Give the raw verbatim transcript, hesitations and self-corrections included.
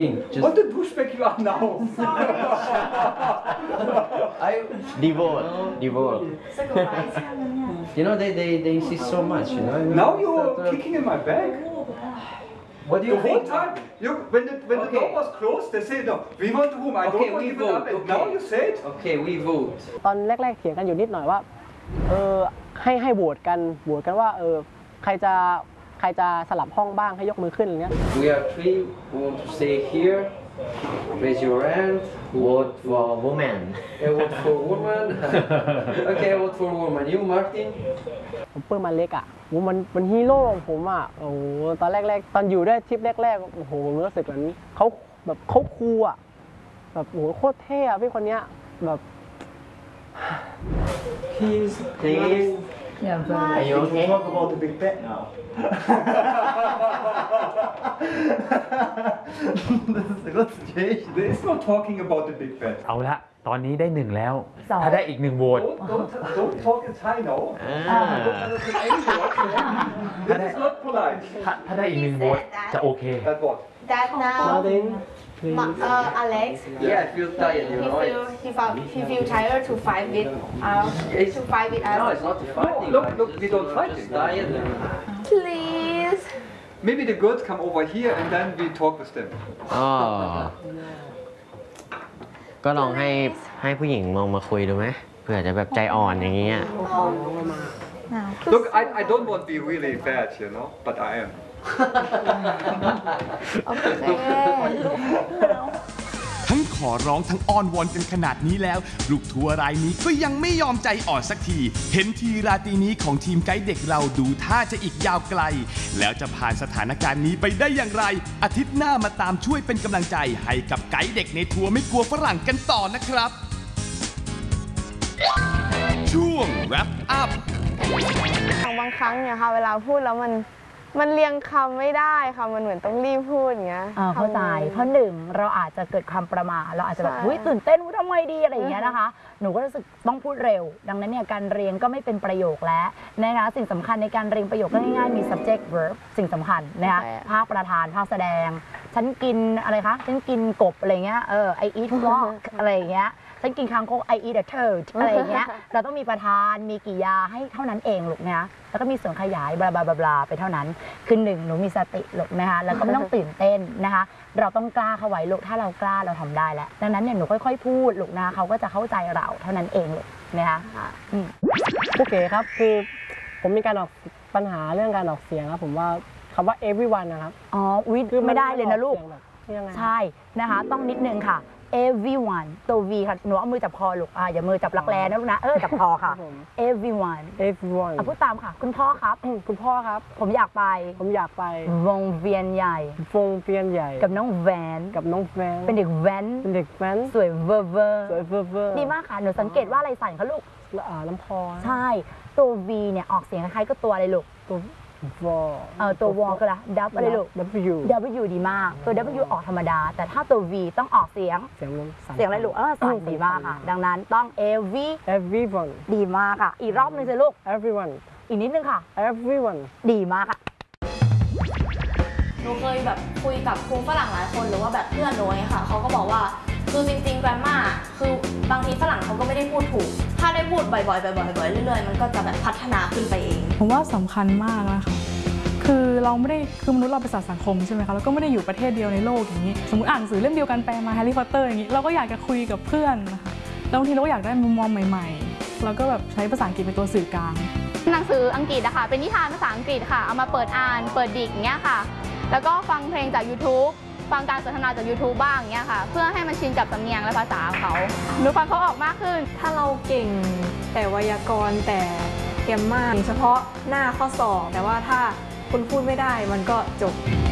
Just what the douchebag you are now? I devote, devote. You know they, they they insist so much. You know. Now you're kicking in my back. What do you the think? whole time, you when the when Okay. the door was closed, they say no. We want room. I Okay, don't want we to give it up. vote. And now Okay. you say it. Okay, we vote. ตอนแรกๆเถียงกันอยู่นิดหน่อยว่าเออให้ให้โหวตกันโหวตกันว่าเออใครจะใครจะสลับห้องบ้างให้ยกมือขึ้นอะไรเงี้ย We are three who want to stay here. Raise your hand. Vote for woman. I vote for woman. Okay, I vote for woman. You, Martin? ผมเปิ้ลมาเล็กอ่ะโหมันมันฮีโร่ของผมอ่ะโอ้โหตอนแรกๆตอนอยู่ด้วยทริปแรกๆโอ้โหผมรู้สึกเหมือนเขาแบบเขาคูลอ่ะแบบโอ้โหโคตรเท่อะพี่คนเนี้ยแบบ Please, please. Yeah, I'm fine. Are you okay? Talk about the big bet now. This is a good situation. There is no talking about the big bet. เอาละตอนนี้ได้หนึ่งแล้วสองถ้าได้อีกหนึ่งโหวต Don't, don't, don't talk in Thai, no. Ah. Don't understand any word. This is not polite. ถ้าถ้าได้อีกหนึ่งโหวตจะโอเค That what? That now, มาติน Ma- uh, Alex, Yeah, I feel tired. he You know. feel he felt he feel tired to fight with uh, to fight with No, us. it's not the fighting. look, like, look, just, we don't you know, fighting. Just tired. And... Please. Maybe the girls come over here and then we talk with them. อ๋อก็ลองให้ให้ผู้หญิงลองมาคุยดูไหมเผื่อจะแบบใจอ่อนอย่างเงี้ย Look, I, I don't want to be really bad, you know, but I am. ทั้งขอร้องทั้งอ้อนวอนกันขนาดนี้แล้ว ลูกทัวร์รายนี้ก็ยังไม่ยอมใจอ่อนสักที เห็นทีราตรีนี้ของทีมไกด์เด็กเราดูท่าจะอีกยาวไกล แล้วจะผ่านสถานการณ์นี้ไปได้อย่างไร อาทิตย์หน้ามาตามช่วยเป็นกำลังใจให้กับไกด์เด็กในทัวร์ไม่กลัวฝรั่งกันต่อนะครับ ช่วง wrap up บางครั้งเนี่ยค่ะเวลาพูดแล้วมันมันเรียงคำไม่ได้ค่ะมันเหมือนต้องรีบพูดอย่างเงี้ยอ่าเข้าใจเพราะหนึ่งเราอาจจะเกิดความประมาทเราอาจจะแบบใช่อุ้ยตื่นเต้นว่าทำไมดีอะไรอย่างเงี้ยนะคะหนูก็รู้สึกต้องพูดเร็ว ดังนั้นเนี่ยการเรียงก็ไม่เป็นประโยคแล้วนะคะสิ่งสำคัญในการเรียงประโยคก็ง่ายๆมี subject verb สิ่งสำคัญนะคะภาคประธานภาคแสดงฉันกินอะไรคะฉันกินกบอะไรเงี้ยเออ I eat frog อะไรอย่างเงี้ยฉันกินคางคก I eat a turd อะไรอย่างเงี้ยเราต้องมีประธานมีกริยาให้เท่านั้นเองลูกนะแล้วก็มีส่วนขยายบลาบลาบลาไปเท่านั้นคือหนึ่งหนูมีสติลูกนะคะแล้วก็ไม่ต้องตื่นเต้นนะคะเราต้องกล้าเข้าไว้ลูกถ้าเรากล้าเราทำได้แล้วดังนั้นเนี่ยหนูค่อยๆพูดลูกนะเขาก็จะเข้าใจเราเท่านั้นเองลูกนะคะอืมโอเคครับคือผมมีการออกปัญหาเรื่องการออกเสียงครับผมว่าคำว่า everyone นะครับอ๋ออุ๊ยคือไม่ได้เลยนะลูกออสีงแบบยังไงใช่นะคะต้องนิดนึงค่ะ everyone ตัว V ค่ะหนูเอามือจับคอลูกอ่าอย่ามือจับรักแร้นะลูกนะเออจับคอค่ะ everyone everyone อ่ะพูดตามค่ะคุณพ่อครับคุณพ่อครับผมอยากไปผมอยากไปวงเวียนใหญ่วงเวียนใหญ่กับน้องแวนกับน้องแฟนเป็นเด็กแว้นเป็นเด็กแว้นสวยเวอร์เวอร์สวยเวอร์เวอร์ดีมากค่ะหนูสังเกตว่าอะไรสั่นคะลูกแล้วอ่าน้ำพอใช่ตัว V เนี่ยออกเสียงคล้ายๆก็ตัวอะไรลูกตัววอเออตัววอก็ละดับอะไรลูก W W ดีมากตัว W ออกธรรมดา แต่ถ้าตัว V ต้องออกเสียงเสียงลมสั่นเสียงอะไรลูกเออสั่นดีมากค่ะ ดังนั้นต้อง every everyone ดีมากค่ะ อีกรอบหนึงสิลูก everyone อีกนิดนึงค่ะ everyone ดีมากค่ะหนูเคยแบบคุยกับครูฝรั่งหลายคนหรือว่าแบบเพื่อนหนูไงค่ะเขาก็บอกว่าคือจริงๆแกรมมาคือบางทีฝรั่งเขาก็ไม่ได้พูดถูก ถ้าได้พูดบ่อยๆบ่อยๆบ่อยๆเรื่อยๆมันก็จะแบบพัฒนาขึ้นไปเองผมว่าสำคัญมากนะคะคือเราไม่ได้คือมนุษย์เราเป็นสัตว์สังคมใช่ไหมคะแล้วก็ไม่ได้อยู่ประเทศเดียวในโลกอย่างนี้สมมติอ่านหนังสือเล่มเดียวกันแปลมาแฮร์รี่พอตเตอร์อย่างนี้เราก็อยากจะคุยกับเพื่อนนะคะแล้วบางทีเราก็อยากได้มุมมองใหม่ๆเราก็แบบใช้ภาษาอังกฤษเป็นตัวสื่อกลางหนังสืออังกฤษอะค่ะเป็นนิทานภาษาอังกฤษค่ะเอามาเปิดอ่านเปิดดิกอย่างเงี้ยค่ะแล้วก็ฟังเพลงจาก YouTube ฟังการสนทนาจาก YouTube บ้างอย่างเงี้ยค่ะเพื่อให้มันชินกับสำเนียงและภาษาเขาหนูฟังเขาออกมากขึ้นถ้าเราเก่งแต่ไวยากรณ์แต่แกรมมาเฉพาะหน้าข้อสอบแต่ว่าถ้าคุณพูดไม่ได้มันก็จบ